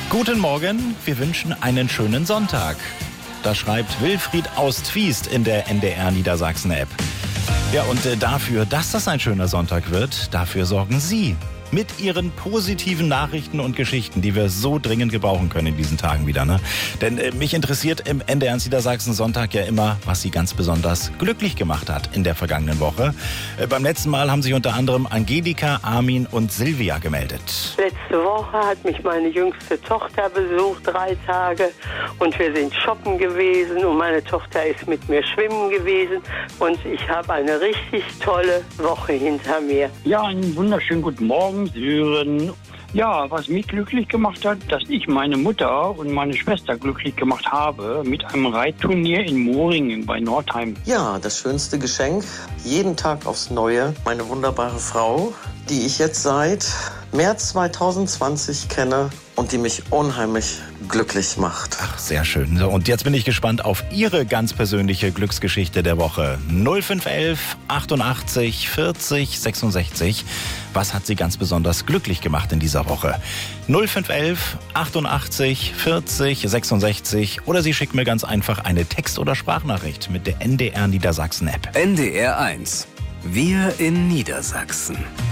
Guten Morgen, wir wünschen einen schönen Sonntag. Das schreibt Wilfried aus Twiest in der NDR Niedersachsen-App. Ja, und dafür, dass das ein schöner Sonntag wird, dafür sorgen Sie. Mit Ihren positiven Nachrichten und Geschichten, die wir so dringend gebrauchen können in diesen Tagen wieder. Ne? Denn mich interessiert im NDR Niedersachsen Sonntag ja immer, was Sie ganz besonders glücklich gemacht hat in der vergangenen Woche. Beim letzten Mal haben sich unter anderem Angelika, Armin und Silvia gemeldet. Letzte Woche hat mich meine jüngste Tochter besucht, 3 Tage. Und wir sind shoppen gewesen und meine Tochter ist mit mir schwimmen gewesen. Und ich habe eine richtig tolle Woche hinter mir. Ja, einen wunderschönen guten Morgen, Sören. Ja, was mich glücklich gemacht hat, dass ich meine Mutter und meine Schwester glücklich gemacht habe mit einem Reitturnier in Moringen bei Nordheim. Ja, das schönste Geschenk, jeden Tag aufs Neue, meine wunderbare Frau, die ich jetzt seit März 2020 kenne und die mich unheimlich glücklich macht. Ach, sehr schön. So, und jetzt bin ich gespannt auf Ihre ganz persönliche Glücksgeschichte der Woche. 0511 88 40 66. Was hat Sie ganz besonders glücklich gemacht in dieser Woche? 0511 88 40 66. Oder Sie schicken mir ganz einfach eine Text- oder Sprachnachricht mit der NDR Niedersachsen-App. NDR 1. Wir in Niedersachsen.